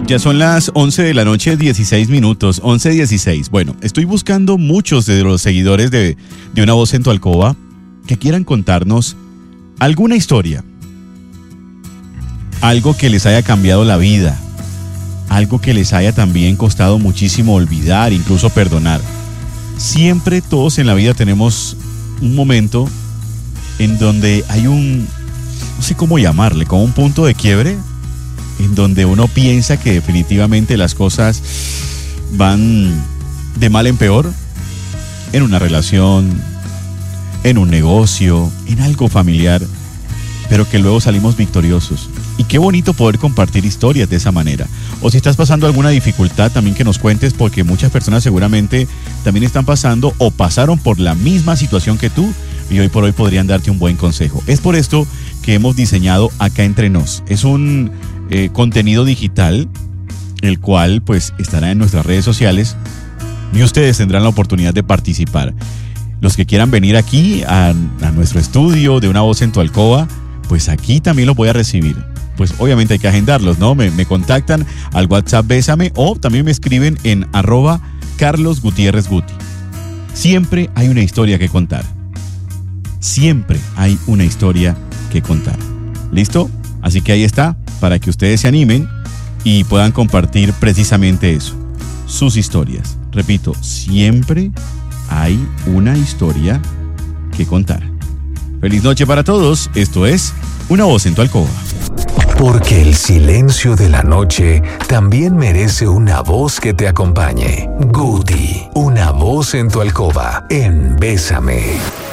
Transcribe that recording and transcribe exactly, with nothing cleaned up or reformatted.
Ya son las once de la noche, dieciséis minutos, once dieciséis. Bueno, estoy buscando muchos de los seguidores de, de Una Voz en tu Alcoba que quieran contarnos alguna historia, algo que les haya cambiado la vida, algo que les haya también costado muchísimo olvidar, incluso perdonar. Siempre todos en la vida tenemos un momento en donde hay un, no sé cómo llamarle, como un punto de quiebre, en donde uno piensa que definitivamente las cosas van de mal en peor, en una relación, en un negocio, en algo familiar, pero que luego salimos victoriosos. Y qué bonito poder compartir historias de esa manera. O si estás pasando alguna dificultad, también que nos cuentes, porque muchas personas seguramente también están pasando o pasaron por la misma situación que tú y hoy por hoy podrían darte un buen consejo. Es por esto que hemos diseñado Acá Entre Nos. Es un eh, contenido digital, el cual pues estará en nuestras redes sociales y ustedes tendrán la oportunidad de participar. Los que quieran venir aquí a, a nuestro estudio de Una Voz en tu Alcoba, pues aquí también los voy a recibir. Pues obviamente hay que agendarlos, ¿no? Me, me contactan al WhatsApp Bésame o también me escriben en arroba Carlos Gutiérrez Guti. Siempre hay una historia que contar. Siempre hay una historia que contar. ¿Listo? Así que ahí está, para que ustedes se animen y puedan compartir precisamente eso, sus historias. Repito, siempre hay una historia que contar. Feliz noche para todos. Esto es Una Voz en tu Alcoba. Porque el silencio de la noche también merece una voz que te acompañe. Guti, Una Voz en tu Alcoba, en Bésame.